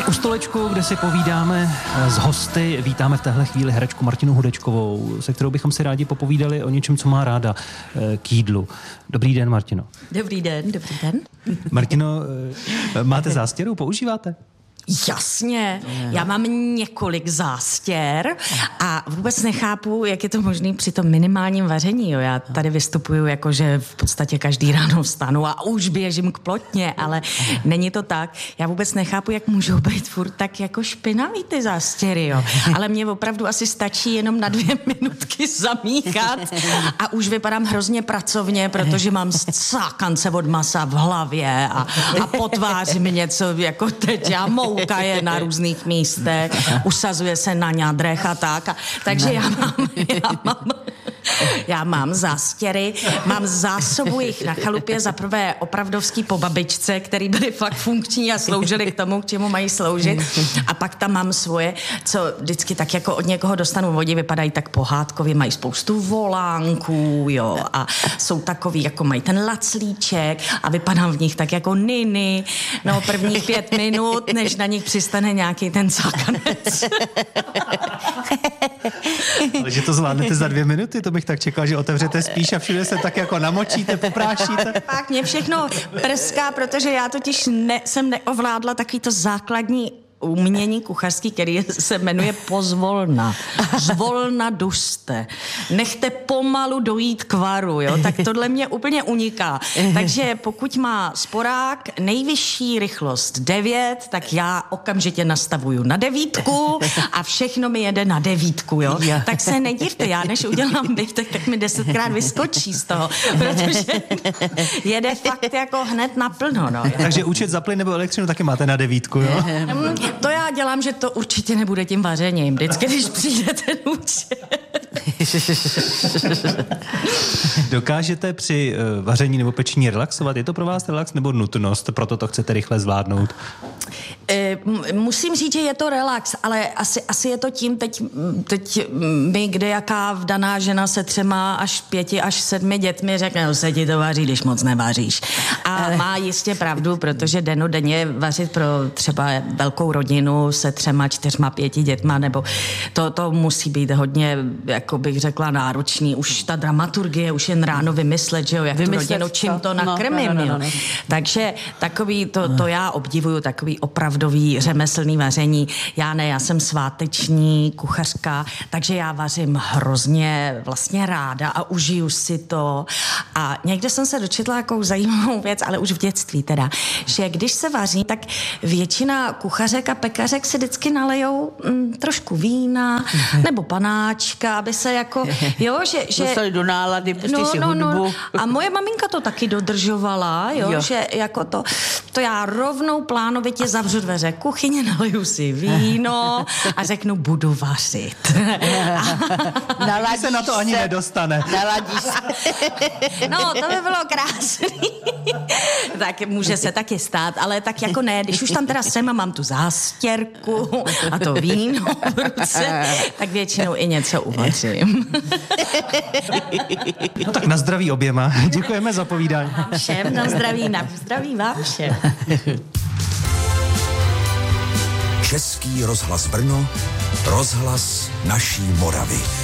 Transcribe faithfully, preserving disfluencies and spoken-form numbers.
U stolečku, kde si povídáme s hosty, vítáme v téhle chvíli herečku Martinu Hudečkovou, se kterou bychom si rádi popovídali o něčem, co má ráda k jídlu. Dobrý den, Martino. Dobrý den, dobrý den. Martino, máte zástěru, používáte? Jasně, já mám několik zástěr a vůbec nechápu, jak je to možné při tom minimálním vaření. Jo. Já tady vystupuju jako, že v podstatě každý ráno vstanu a už běžím k plotně, ale není to tak. Já vůbec nechápu, jak můžou být furt tak jako špinavý ty zástěry. Jo. Ale mně opravdu asi stačí jenom na dvě minutky zamíchat a už vypadám hrozně pracovně, protože mám cákance od masa v hlavě a, a po tváři mi něco jako teď já mou Mouka je na různých místech, usazuje se na ňadrech a tak. A, takže já mám, já mám, já mám zástěry, mám zásobu jich na chalupě, za prvé opravdovský po babičce, který byly fakt funkční a sloužily k tomu, k čemu mají sloužit. A pak tam mám svoje, co vždycky tak jako od někoho dostanu vodě, vypadají tak pohádkově, mají spoustu volánků, jo, a jsou takový, jako mají ten laclíček a vypadám v nich tak jako niny, no prvních pět minut, než na nich přistane nějaký ten cákanec. Ale že to zvládnete za dvě minuty, to bych tak čekal, že otevřete spíš a všude se tak jako namočíte, poprášíte. Pak mě všechno prská, protože já totiž ne, jsem neovládla takový to základní umění kuchařský, který se jmenuje pozvolna. Zvolna duste. Nechte pomalu dojít k varu, jo? Tak tohle mě úplně uniká. Takže pokud má sporák nejvyšší rychlost devět, tak já okamžitě nastavuju na devítku a všechno mi jede na devítku, jo? Tak se nedivte, já než udělám dejtek, tak mi desetkrát vyskočí z toho, protože jede fakt jako hned naplno, no. Takže účet za plyn nebo elektřinu taky máte na devítku, jo? To já dělám, že to určitě nebude tím vařením. Vždycky, když přijde ten účet. Dokážete při uh, vaření nebo pečení relaxovat? Je to pro vás relax nebo nutnost? Proto to chcete rychle zvládnout? E, musím říct, že je to relax, ale asi, asi je to tím, teď, teď my, kde jaká vdaná žena se třema až pěti až sedmi dětmi řekne, no se ti to vaří, když moc nevaříš. A má jistě pravdu, protože denodenně vařit pro třeba velkou rodinu se třema, čtyřma, pěti dětma, nebo to, to musí být hodně, jako bych řekla, náročný. Už ta dramaturgie, už jen ráno vymyslet, že jo, jak vymyslet tu rodinu, čím to, to nakrmím. No, no, no, no. Takže takový, to, to já obdivuju, takový opravdový řemeslný vaření. Já ne, já jsem sváteční kuchařka, takže já vařím hrozně vlastně ráda a užiju si to. A někde jsem se dočetla jakou zajímavou věc, ale už v dětství teda, že když se vaří, tak většina kuchařek a pekařek si vždycky nalejou mm, trošku vína nebo panáčka, aby se jako, jo, že... že dostali do nálady, pustí no, si no, hudbu. No. A moje maminka to taky dodržovala, jo, jo, že jako to, to já rovnou plánovitě zavřu dveře kuchyně, naliju si víno a řeknu, budu vařit. Naladíš se na to ani nedostane. Naladíš se. No, to by bylo krásný. Tak může se taky stát, ale tak jako ne, když už tam teda jsem a mám tu zástěrku a to víno v ruce, tak většinou i něco uvařím. No tak na zdraví oběma. Děkujeme za povídání. Všem na zdraví, na zdraví vám všem. Český rozhlas Brno, rozhlas naší Moravy.